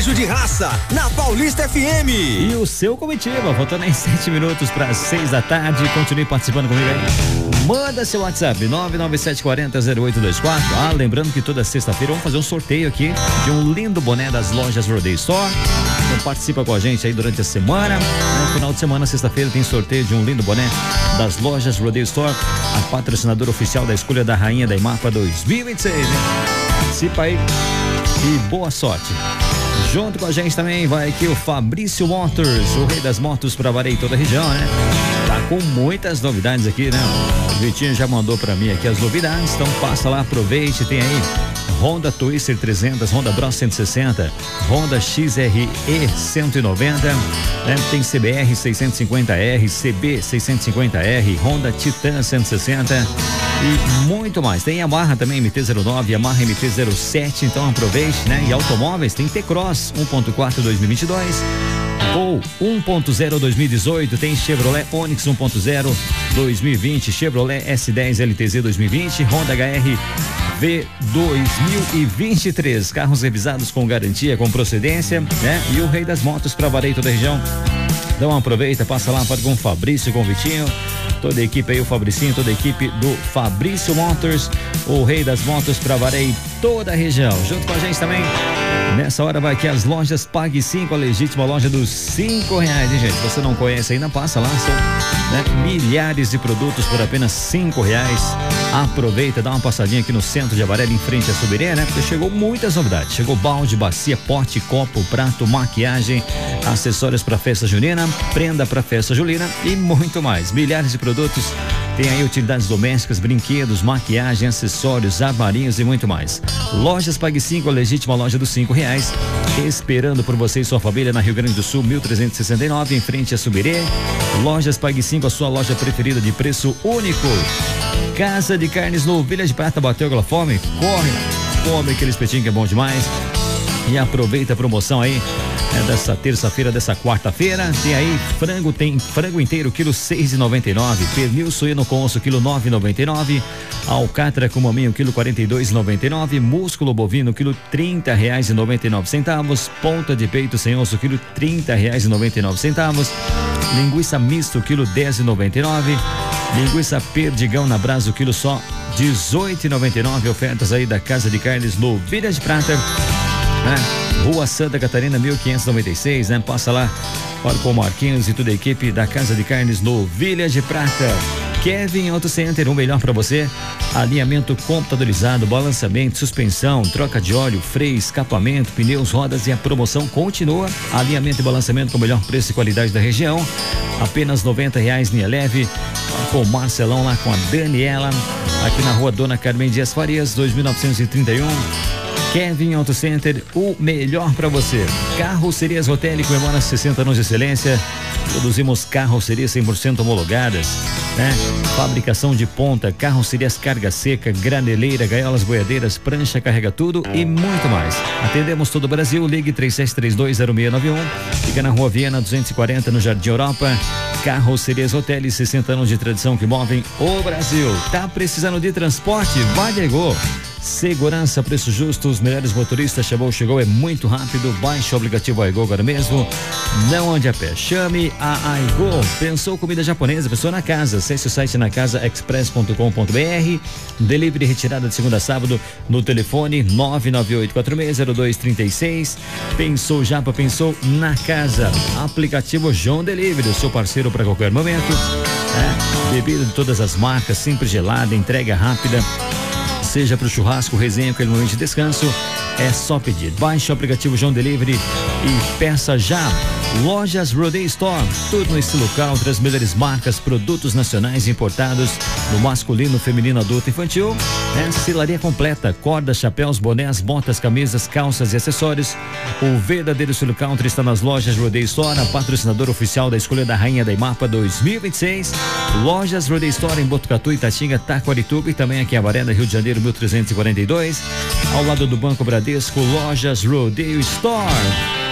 sertanejo de raça, na Paulista FM. E o seu Comitiva, voltando em 7 minutos para 6 da tarde. Continue participando comigo aí. Manda seu WhatsApp, 997400824. Lembrando que toda sexta-feira vamos fazer um sorteio aqui de um lindo boné das lojas Rodeio Store. Então participa com a gente aí durante a semana. No final de semana, sexta-feira, tem sorteio de um lindo boné das lojas Rodeio Store, a patrocinadora oficial da escolha da Rainha da IMAPA 2026. Hein? Participa aí e boa sorte. Junto com a gente também vai aqui o Fabrício Motors, o rei das motos para vareio toda a região, né? Tá com muitas novidades aqui, né? O Vitinho já mandou para mim aqui as novidades, então passa lá, aproveite, tem aí Honda Twister 300, Honda Bros 160, Honda XRE 190, né? Tem CBR 650R, CB 650R, Honda Titan 160 e muito mais. Tem Yamaha também, MT-09, Yamaha MT-07, então aproveite, né? E automóveis, tem T-Cross 1.4 2022, Gol 1.0 2018, tem Chevrolet Onix 1.0 2020, Chevrolet S10 LTZ 2020, Honda HR V 2023, carros revisados com garantia, com procedência, né? E o rei das motos para vareio toda a região. Então aproveita, passa lá com o Fabrício, com o Vitinho, toda a equipe aí, o Fabricinho, toda a equipe do Fabrício Motors, o rei das motos para vareio toda a região. Junto com a gente também, nessa hora vai aqui as lojas Pague 5, a legítima loja dos R$5, hein, gente? Se você não conhece ainda, passa lá, são, né, milhares de produtos por apenas R$5. Aproveita, dá uma passadinha aqui no centro de Avaré, em frente à Subirê, né? Porque chegou muitas novidades. Chegou balde, bacia, pote, copo, prato, maquiagem, acessórios para festa junina, prenda para festa julina e muito mais. Milhares de produtos. Tem aí utilidades domésticas, brinquedos, maquiagem, acessórios, armarinhos e muito mais. Lojas Pague 5, a legítima loja dos R$5, esperando por você e sua família na Rio Grande do Sul, 1369, em frente a Subirê. Lojas Pague 5, a sua loja preferida de preço único. Casa de Carnes no Vila de Prata, bateu aquela fome? Corre, come aquele espetinho que é bom demais. E aproveita a promoção aí, dessa terça-feira, dessa quarta-feira. Tem aí frango, tem frango inteiro, quilo R$6,99. Pernil suíno com osso, quilo R$9,99. Alcatra com maminho, quilo R$42,99. Músculo bovino, quilo R$30,99. Ponta de peito sem osso, quilo R$30,99. Linguiça misto, quilo R$10,99. Linguiça perdigão na brasa, o quilo só R$18,99. Ofertas aí da Casa de Carnes no Vila de Prata, né? Rua Santa Catarina 1596, né? Passa lá, fala com o Marquinhos e toda a equipe da Casa de Carnes no Vila de Prata. Kevin Auto Center, o melhor para você. Alinhamento computadorizado, balanceamento, suspensão, troca de óleo, freio, escapamento, pneus, rodas, e a promoção continua. Alinhamento e balanceamento com o melhor preço e qualidade da região. Apenas R$90 linha leve. Com o Marcelão lá com a Daniela, aqui na Rua Dona Carmen Dias Farias, 2931. Kevin Auto Center, o melhor para você. Carrocerias Rotelli comemora 60 anos de excelência. Produzimos carrocerias 100% homologadas, né? Fabricação de ponta, carrocerias carga seca, graneleira, gaiolas boiadeiras, prancha, carrega tudo e muito mais. Atendemos todo o Brasil, ligue 37320691. Fica na Rua Viana 240, no Jardim Europa. Carrocerias Rotelli, 60 anos de tradição que movem o Brasil. Tá precisando de transporte? Vai de Gol. Segurança, preço justo, os melhores motoristas. Chegou, é muito rápido. Baixe o aplicativo Aigo agora mesmo. Não ande a pé, chame a Aigo. Pensou comida japonesa, pensou na casa. Acesse o site nacasaexpress.com.br. Delivery retirada de segunda a sábado no telefone 998460236. Pensou Japa, pensou na casa. Aplicativo João Delivery, o seu parceiro para qualquer momento. Bebida de todas as marcas, sempre gelada, entrega rápida. Seja para o churrasco, resenha, aquele momento de descanso, é só pedir. Baixe o aplicativo João Delivery e peça já. Lojas Rodeio Store, tudo no estilo country, as melhores marcas, produtos nacionais importados no masculino, feminino, adulto, infantil. Cilaria completa, cordas, chapéus, bonés, botas, camisas, calças e acessórios. O verdadeiro estilo country está nas lojas Rodeio Store, a patrocinadora oficial da escolha da Rainha da IMAPA 2026. Lojas Rodeio Store em Botucatu, Itatinga, Taquarituba e também aqui em Avaré, Rio de Janeiro, 1342. Ao lado do Banco Bradesco, Lojas Rodeio Store.